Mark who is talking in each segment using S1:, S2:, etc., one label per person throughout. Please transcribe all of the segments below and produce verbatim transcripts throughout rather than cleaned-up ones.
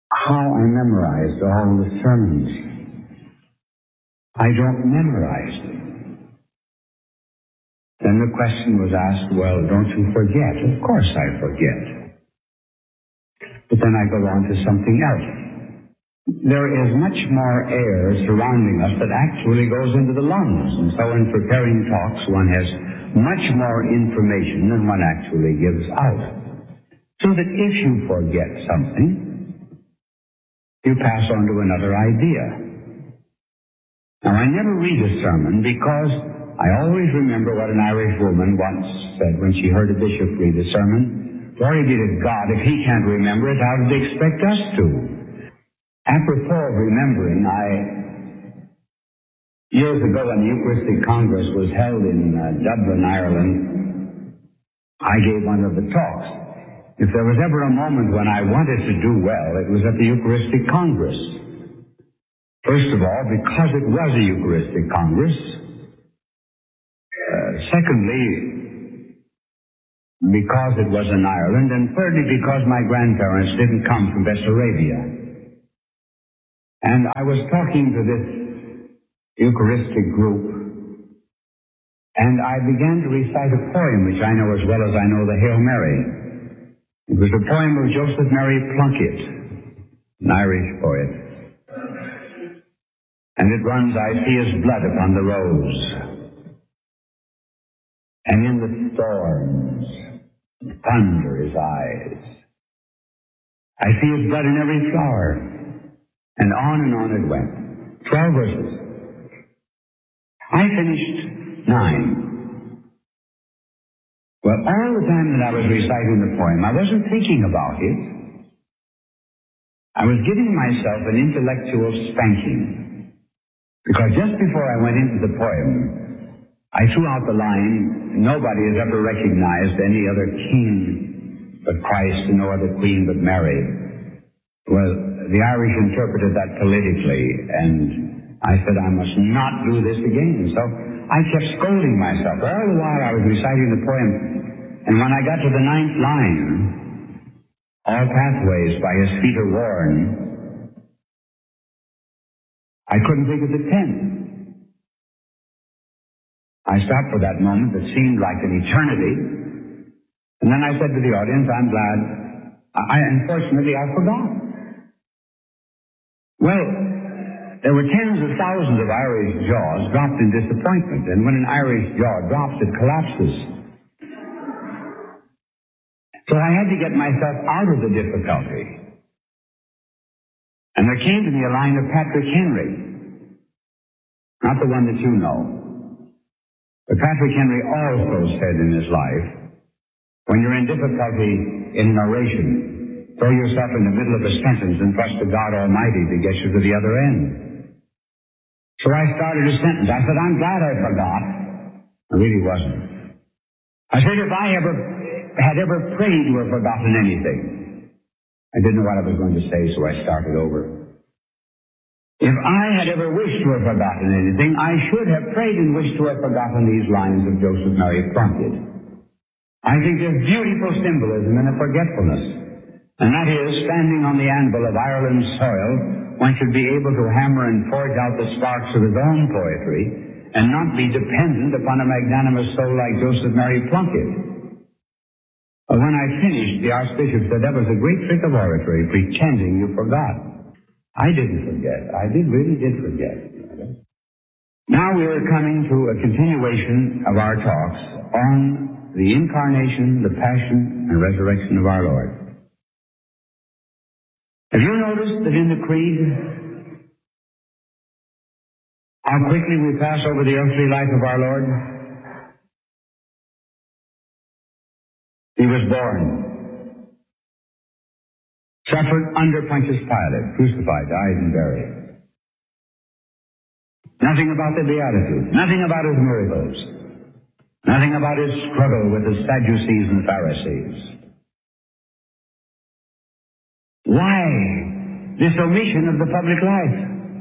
S1: how I memorized all the sermons. I don't memorize them. Then the question was asked, well, don't you forget? Of course I forget. But then I go on to something else. There is much more air surrounding us that actually goes into the lungs. And so in preparing talks, one has much more information than one actually gives out. So that if you forget something, you pass on to another idea. Now, I never read a sermon because I always remember what an Irish woman once said when she heard a bishop read a sermon. Glory be to God, if he can't remember it, how did he expect us to? Apropos of remembering, I, years ago when the Eucharistic Congress was held in uh, Dublin, Ireland, I gave one of the talks. If there was ever a moment when I wanted to do well, it was at the Eucharistic Congress. First of all, because it was a Eucharistic Congress. Uh, secondly, because it was in Ireland. And thirdly, because my grandparents didn't come from Bessarabia. And I was talking to this Eucharistic group, and I began to recite a poem which I know as well as I know the Hail Mary. It was a poem of Joseph Mary Plunkett, an Irish poet. And it runs, I see his blood upon the rose, and in the storms, thunder his eyes. I see his blood in every flower. And on and on it went. Twelve verses. I finished nine. Well, all the time that I was reciting the poem, I wasn't thinking about it. I was giving myself an intellectual spanking. Because just before I went into the poem, I threw out the line, nobody has ever recognized any other king but Christ and no other queen but Mary. Well, the Irish interpreted that politically, and I said I must not do this again. So I kept scolding myself. All the while I was reciting the poem, and when I got to the ninth line, all pathways by his feet are worn, I couldn't think of the tenth. I stopped for that moment that seemed like an eternity, and then I said to the audience, I'm glad. I, unfortunately, I forgot. Well, there were tens of thousands of Irish jaws dropped in disappointment, and when an Irish jaw drops, it collapses. So I had to get myself out of the difficulty. And there came to me a line of Patrick Henry, not the one that you know. But Patrick Henry also said in his life, when you're in difficulty in an oration, throw yourself in the middle of a sentence and trust to God Almighty to get you to the other end. So I started a sentence. I said, I'm glad I forgot. I really wasn't. I said, if I ever had ever prayed to have forgotten anything. I didn't know what I was going to say, so I started over. If I had ever wished to have forgotten anything, I should have prayed and wished to have forgotten these lines of Joseph Mary Plunkett. I think there's beautiful symbolism in a forgetfulness. And that is, standing on the anvil of Ireland's soil, one should be able to hammer and forge out the sparks of his own poetry and not be dependent upon a magnanimous soul like Joseph Mary Plunkett. But when I finished, the Archbishop said that was a great trick of oratory, pretending you forgot. I didn't forget. I did really did forget. Now we are coming to a continuation of our talks on the incarnation, the passion, and resurrection of our Lord. Have you noticed that in the Creed, how quickly we pass over the earthly life of our Lord? He was born, suffered under Pontius Pilate, crucified, died, and buried. Nothing about the Beatitudes, nothing about his miracles, nothing about his struggle with the Sadducees and Pharisees. Why this omission of the public life?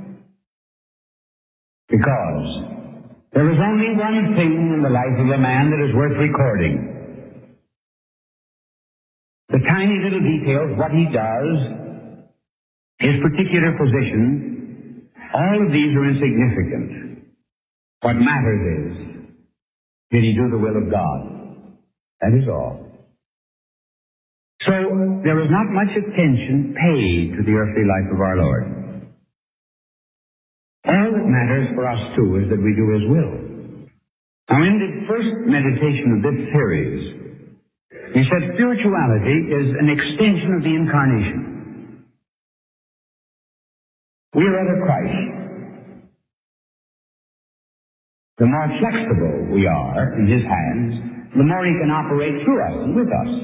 S1: Because there is only one thing in the life of a man that is worth recording. The tiny little details, what he does, his particular position, all of these are insignificant. What matters is, did he do the will of God? That is all. So, there is not much attention paid to the earthly life of our Lord. All that matters for us, too, is that we do his will. Now, in the first meditation of this series, we said spirituality is an extension of the incarnation. We are other Christ. The more flexible we are in his hands, the more he can operate through us and with us.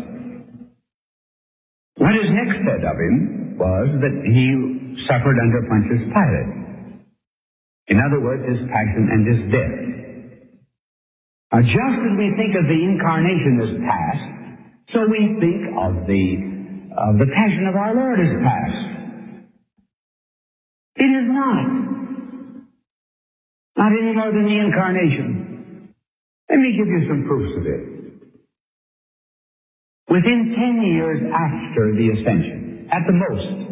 S1: What is next said of him was that he suffered under Pontius Pilate. In other words, his passion and his death. Now, just as we think of the incarnation as past, so we think of the of the passion of our Lord as past. It is not. Not any more than the incarnation. Let me give you some proofs of it. Within ten years after the ascension, at the most,